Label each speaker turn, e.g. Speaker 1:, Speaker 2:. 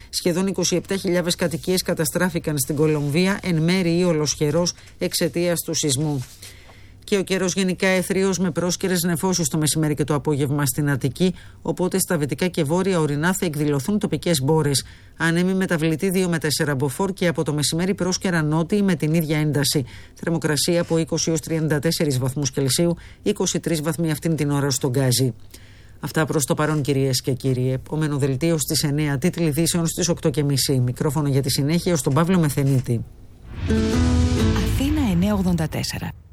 Speaker 1: Σχεδόν 27.000 κατοικίες καταστράφηκαν στην Κολομβία, εν μέρει ή ολοσχερός εξαιτίας του σεισμού. Και ο καιρός γενικά αιθρίος με πρόσκαιρες νεφώσους το μεσημέρι και το απόγευμα στην Αττική, οπότε στα βυτικά και βόρεια ορεινά θα εκδηλωθούν τοπικές μπόρες. Ανέμοι μεταβλητή 2 με 4 μποφόρ και από το μεσημέρι πρόσκαιρα νότιοι με την ίδια ένταση. Θερμοκρασία από 20 έως 34 βαθμούς Κελσίου, 23 βαθμοί αυτήν την ώρα στον Γκάζι. Αυτά προς το παρόν, κυρίες και κύριοι. Επόμενο δελτίο στις 9, τίτλοι ειδήσεων στις 8.30. Μικρόφωνο για τη συνέχεια στον Παύλο Μεθενίτη.
Speaker 2: Αθήνα 984.